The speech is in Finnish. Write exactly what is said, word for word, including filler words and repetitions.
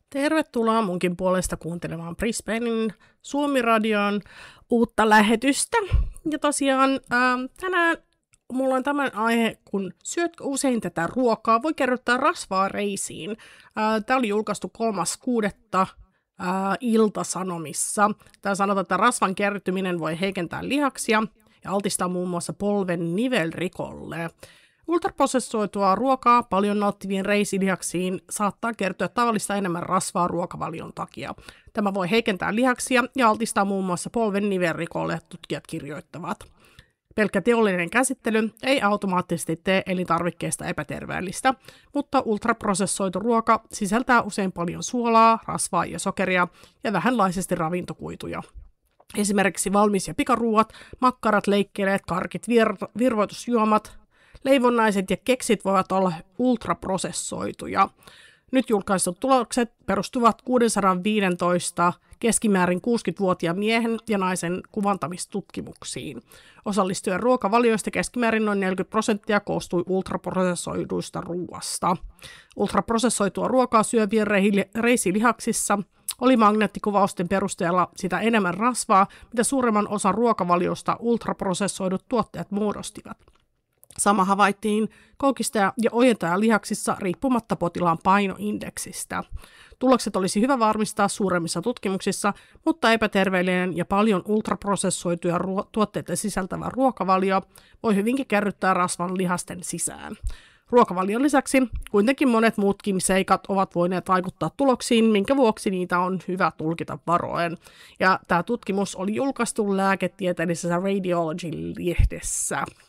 Tervetuloa munkin puolesta kuuntelemaan Brisbanein Suomi-radion uutta lähetystä. Ja tosiaan ää, tänään mulla on tämän aihe, kun syötkö usein tätä ruokaa, voi kerrottaa rasvaa reisiin. Tämä oli julkaistu kolmas kuudetta Ilta-Sanomissa. Tämä sanotaan, että rasvan kertyminen voi heikentää lihaksia ja altistaa muun muassa polven nivelrikolle. Ultraprosessoitua ruokaa paljon nauttivien reisilihaksiin saattaa kertyä tavallista enemmän rasvaa ruokavalion takia. Tämä voi heikentää lihaksia ja altistaa muun muassa polven nivelrikolle, tutkijat kirjoittavat. Pelkkä teollinen käsittely ei automaattisesti tee elintarvikkeesta epäterveellistä, mutta ultraprosessoitu ruoka sisältää usein paljon suolaa, rasvaa ja sokeria ja vähänlaisesti ravintokuituja. Esimerkiksi valmis- ja pikaruuat, makkarat, leikkeleet, karkit, vir- virvoitusjuomat, leivonnaiset ja keksit voivat olla ultraprosessoituja. Nyt julkaistut tulokset perustuvat kuusisataaviisitoista keskimäärin kuusikymmentävuotiaan miehen ja naisen kuvantamistutkimuksiin. Osallistujien ruokavalioista keskimäärin noin neljäkymmentä prosenttia koostui ultraprosessoiduista ruuasta. Ultraprosessoitua ruokaa syövien reisilihaksissa oli magneettikuvausten perusteella sitä enemmän rasvaa, mitä suuremman osan ruokavaliosta ultraprosessoidut tuotteet muodostivat. Sama havaittiin koukista ja ojentaja-lihaksissa riippumatta potilaan painoindeksistä. Tulokset olisi hyvä varmistaa suuremmissa tutkimuksissa, mutta epäterveellinen ja paljon ultraprosessoituja ruo- tuotteita sisältävä ruokavalio voi hyvinkin kerryttää rasvan lihasten sisään. Ruokavalion lisäksi kuitenkin monet muutkin seikat ovat voineet vaikuttaa tuloksiin, minkä vuoksi niitä on hyvä tulkita varoen. Ja tämä tutkimus oli julkaistu lääketieteellisessä Radiology-lehdessä.